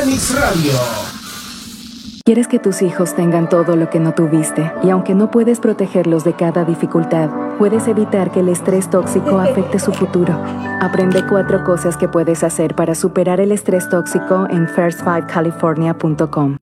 Fénix Radio. ¿Quieres que tus hijos tengan todo lo que no tuviste? Y aunque no puedes protegerlos de cada dificultad, puedes evitar que el estrés tóxico afecte su futuro. Aprende 4 cosas que puedes hacer para superar el estrés tóxico en first5california.com.